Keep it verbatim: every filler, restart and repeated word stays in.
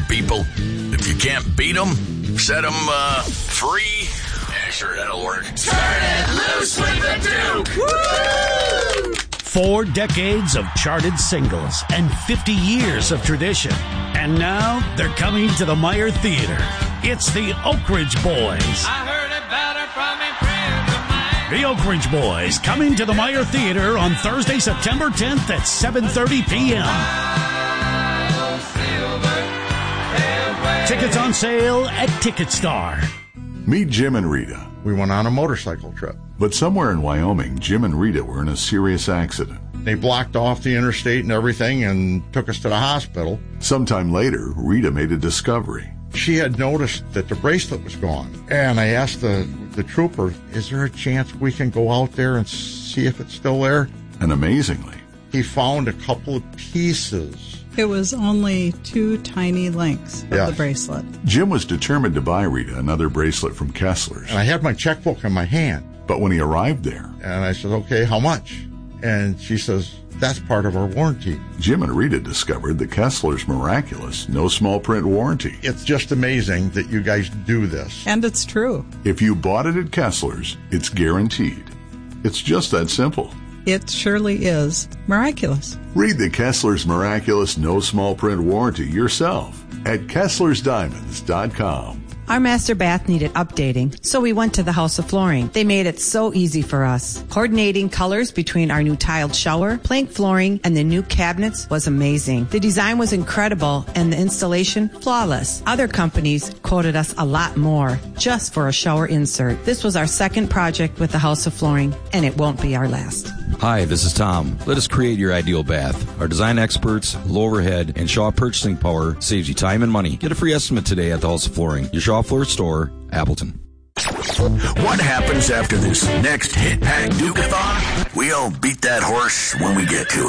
people. If you can't beat them, set them uh, free. Yeah, sure, that'll work. Turn it loose with the Duke! Woo! Four decades of charted singles and fifty years of tradition. And now they're coming to the Meyer Theater. It's the Oak Ridge Boys. I heard about it from a friend of mine. The Oak Ridge Boys coming to the Meyer Theater on Thursday, September tenth at seven thirty p.m. Tickets on sale at TicketStar. Meet Jim and Rita. We went on a motorcycle trip. But somewhere in Wyoming, Jim and Rita were in a serious accident. They blocked off the interstate and everything and took us to the hospital. Sometime later, Rita made a discovery. She had noticed that the bracelet was gone. And I asked the, the trooper, is there a chance we can go out there and see if it's still there? And amazingly, he found a couple of pieces. It was only two tiny links of yes. the bracelet. Jim was determined to buy Rita another bracelet from Kessler's. And I had my checkbook in my hand. But when he arrived there... And I said, okay, how much? And she says, that's part of our warranty. Jim and Rita discovered the Kessler's miraculous no small print warranty. It's just amazing that you guys do this. And it's true. If you bought it at Kessler's, it's guaranteed. It's just that simple. It surely is miraculous. Read the Kessler's miraculous no small print warranty yourself at Kesslers Diamonds dot com. Our master bath needed updating, so we went to the House of Flooring. They made it so easy for us. Coordinating colors between our new tiled shower, plank flooring, and the new cabinets was amazing. The design was incredible, and the installation flawless. Other companies quoted us a lot more just for a shower insert. This was our second project with the House of Flooring, and it won't be our last. Hi, this is Tom. Let us create your ideal bath. Our design experts, low overhead, and Shaw purchasing power saves you time and money. Get a free estimate today at the House of Flooring, your Shaw Floor store, Appleton. What happens after this next Hit Pack Duke-a-thon? We'll beat that horse when we get to it.